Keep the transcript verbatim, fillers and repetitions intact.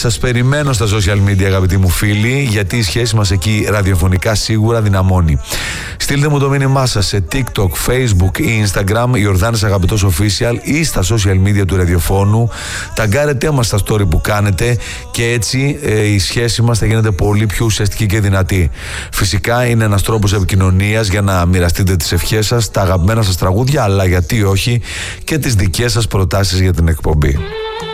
σας περιμένω στα social media, αγαπητοί μου φίλοι, γιατί η σχέση μας εκεί ραδιοφωνικά σίγουρα δυναμώνει. Στείλτε μου το μήνυμά σας σε TikTok, Facebook ή Instagram, Ιορδάνης Αγαπητός Official, ή στα social media του ραδιοφώνου. Ταγκάρετε μας στα story που κάνετε και έτσι ε, η σχέση μας θα γίνεται πολύ πιο ουσιαστική και δυνατή. Φυσικά είναι ένας τρόπος επικοινωνίας για να μοιραστείτε τις ευχές σας, τα αγαπημένα σας τραγούδια, αλλά γιατί όχι και τις δικές σας προτάσεις για την εκπομπή.